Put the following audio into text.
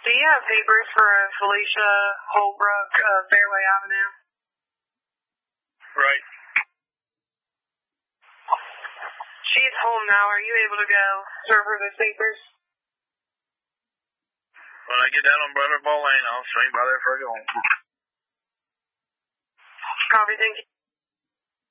Do you have papers for Felicia Holbrook, Fairway Avenue? Right. She's home now. Are you able to go serve her those papers? When I get down on Butterball Lane, I'll swing by there for a go. Copy, thank you.